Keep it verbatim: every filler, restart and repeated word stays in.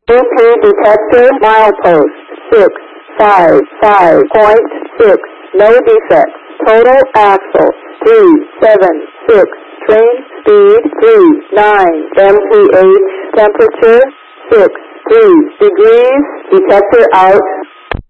B P detector milepost six five five point six, no defects. Total axle three seven six, train speed three nine M P H, temperature six three degrees, detector out.